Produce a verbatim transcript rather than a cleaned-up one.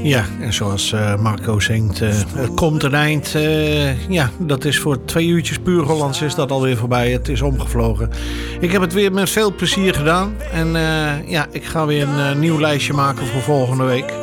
Ja, en zoals uh, Marco zingt, uh, het komt een eind. Uh, ja, dat is voor twee uurtjes puur Hollands is dat alweer voorbij. Het is omgevlogen. Ik heb het weer met veel plezier gedaan. En uh, ja, ik ga weer een uh, nieuw lijstje maken voor volgende week.